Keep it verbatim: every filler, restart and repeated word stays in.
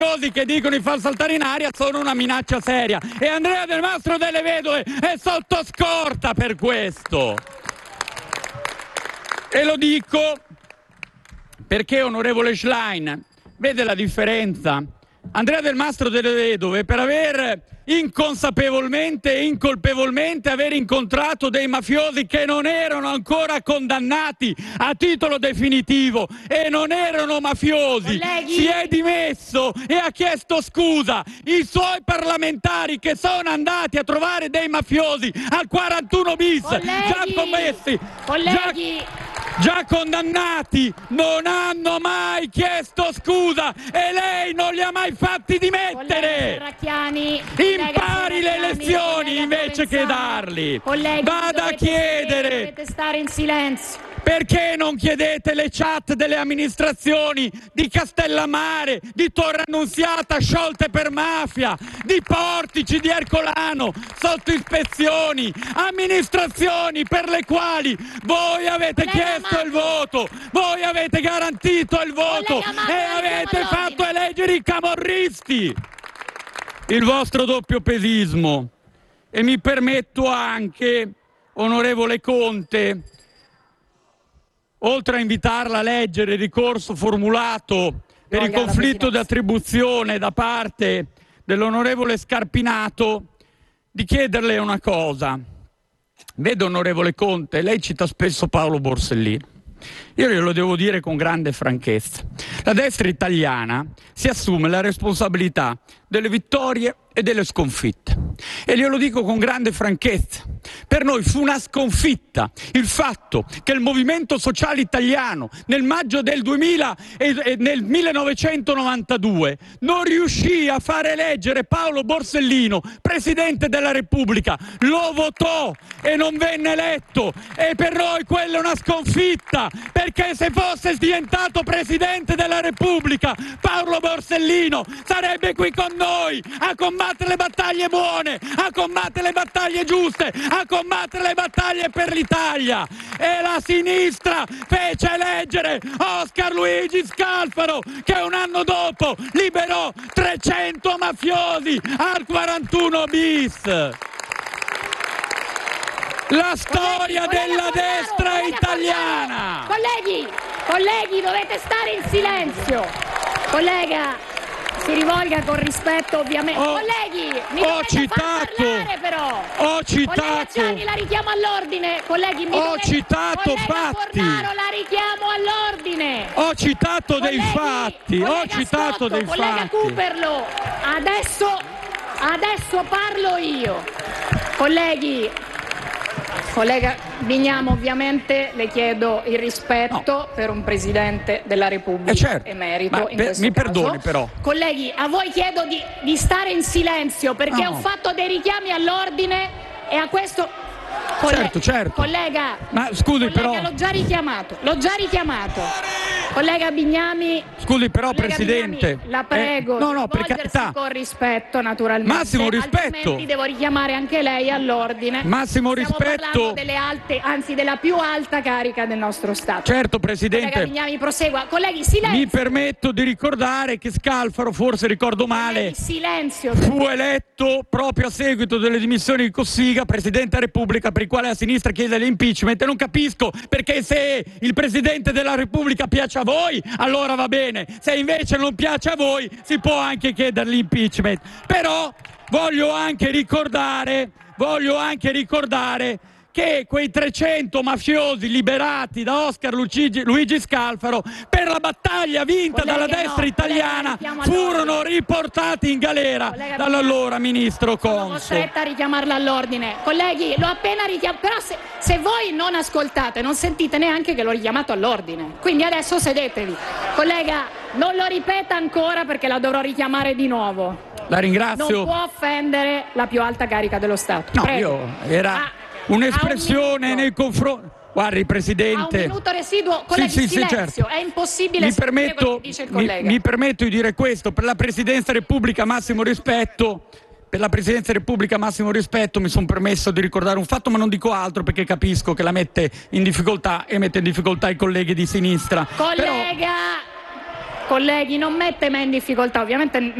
che dicono di far saltare in aria sono una minaccia seria e Andrea Del Mastro Delle Vedove è sotto scorta per questo. E lo dico perché, onorevole Schlein, vede la differenza? Andrea Del Mastro Delle Vedove, per aver inconsapevolmente e incolpevolmente aver incontrato dei mafiosi che non erano ancora condannati a titolo definitivo e non erano mafiosi, Colleghi, si è dimesso e ha chiesto scusa. I suoi parlamentari che sono andati a trovare dei mafiosi al quarantuno bis, colleghi, già commessi, colleghi, già... già condannati, non hanno mai chiesto scusa e lei non li ha mai fatti dimettere. Impari le lezioni invece che darli. Colleghi, vada a chiedere. Dovete stare in silenzio. Perché non chiedete le chat delle amministrazioni di Castellammare, di Torre Annunziata sciolte per mafia, di Portici, di Ercolano, sotto ispezioni, amministrazioni per le quali voi avete Collega chiesto Amati. il voto, voi avete garantito il voto Amati, e avete all'ordine. fatto eleggere i camorristi. Il vostro doppiopesismo. E mi permetto anche, onorevole Conte, oltre a invitarla a leggere il ricorso formulato per il conflitto di attribuzione da parte dell'onorevole Scarpinato, di chiederle una cosa. Vede, onorevole Conte, lei cita spesso Paolo Borsellino. Io glielo devo dire con grande franchezza. La destra italiana si assume la responsabilità delle vittorie e delle sconfitte. E glielo dico con grande franchezza. Per noi fu una sconfitta il fatto che il movimento sociale italiano nel maggio del duemila e, e nel millenovecentonovantadue non riuscì a far eleggere Paolo Borsellino Presidente della Repubblica. Lo votò e non venne eletto. E per noi quella è una sconfitta, perché se fosse diventato Presidente della Repubblica Paolo Borsellino sarebbe qui con noi a combattere le battaglie buone, a combattere le battaglie giuste, a combattere le battaglie per l'Italia. E la sinistra fece eleggere Oscar Luigi Scalfaro, che un anno dopo liberò trecento mafiosi al quarantuno bis. La storia collega della Fornaro, destra collega italiana. Fornaro. Colleghi, colleghi, dovete stare in silenzio. Collega, si rivolga con rispetto, ovviamente. Ho, colleghi, mi ho dovete citato, far parlare, però. Ho citato. Collega Gianni, la richiamo all'ordine. Colleghi, mi Ho dovete... citato collega fatti. Fornaro, la richiamo all'ordine. Ho citato colleghi, dei fatti. Ho citato Scotto, dei collega fatti. Cooperlo, adesso, adesso parlo io. Colleghi, collega Bignamo, ovviamente le chiedo il rispetto No. per un Presidente della Repubblica Eh certo. emerito. Ma in per- questo mi caso. perdoni, però. Colleghi, a voi chiedo di, di stare in silenzio, perché No. ho fatto dei richiami all'ordine e a questo... Colle- Certo, certo. Collega, Ma scusi, collega, però- l'ho già richiamato, l'ho già richiamato. Collega Bignami, Scusi, però, collega Presidente. Bignami, la prego, eh, no, no, di per rivolgersi carità. con rispetto, naturalmente. Massimo rispetto. Altrimenti devo richiamare anche lei all'ordine. Massimo Stiamo rispetto. parlando delle alte, anzi della più alta carica del nostro Stato. Certo, Collega Presidente. Bignami, prosegua. Colleghi, silenzio. Mi permetto di ricordare che Scalfaro, forse ricordo male, Colleghi, silenzio. fu eletto proprio a seguito delle dimissioni di Cossiga Presidente della Repubblica, per il quale la sinistra chiede l'impeachment. E non capisco perché, se il Presidente della Repubblica piace a voi, allora va bene, se invece non piace a voi si può anche chiedere l'impeachment. Però voglio anche ricordare, voglio anche ricordare che quei trecento mafiosi liberati da Oscar Luigi, Luigi Scalfaro per la battaglia vinta Collega, dalla no, destra collega, italiana richiamo furono all'ordine. riportati in galera Collega, dall'allora ministro Sono Conso. costretta a richiamarla all'ordine. Colleghi, l'ho appena richiamato, però se, se voi non ascoltate, non sentite neanche che l'ho richiamato all'ordine. Quindi adesso sedetevi. Collega, non lo ripeta ancora perché la dovrò richiamare di nuovo. La ringrazio. Non può offendere la più alta carica dello Stato. No, Prego. io era Ah, un'espressione ha un nei confronti. Guardi, Ha un Presidente. minuto residuo. Colleghi, Sì, sì, sì, silenzio. certo. È impossibile Mi sentire quello permetto, che dice il mi, collega. mi permetto di dire questo: per la Presidenza Repubblica massimo rispetto. Per la Presidenza Repubblica massimo rispetto, mi sono permesso di ricordare un fatto, ma non dico altro perché capisco che la mette in difficoltà e mette in difficoltà i colleghi di sinistra. Collega, Però, colleghi, non mette me in difficoltà, ovviamente